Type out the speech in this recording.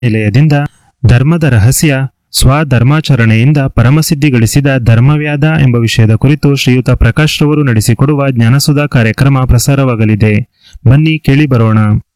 ನಿಲಯದಿಂದ ಧರ್ಮದ ರಹಸ್ಯ ಸ್ವಧರ್ಮಾಚರಣೆಯಿಂದ ಪರಮಸಿದ್ಧಿ ಗಳಿಸಿದ ಧರ್ಮವ್ಯಾದ ಎಂಬ ವಿಷಯದ ಕುರಿತು ಶ್ರೀಯುತ ಪ್ರಕಾಶ್ ರವರು ನಡೆಸಿಕೊಡುವ ಜ್ಞಾನಸುಧಾ ಕಾರ್ಯಕ್ರಮ ಪ್ರಸಾರವಾಗಲಿದೆ. ಬನ್ನಿ ಕೇಳಿ ಬರೋಣ.